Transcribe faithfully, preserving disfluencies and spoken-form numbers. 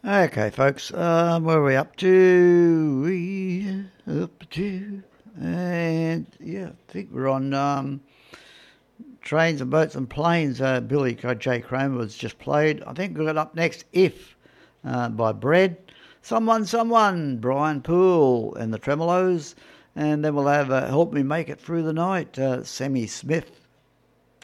Okay, folks, um, where are we up to? We up to, and yeah, I think we're on um, Trains and Boats and Planes. Uh, Billy J. Kramer was just played. I think we got up next If uh, by Bread. Someone, Someone, Brian Poole and the Tremolos. And then we'll have uh, Help Me Make It Through the Night, uh, Sammy Smith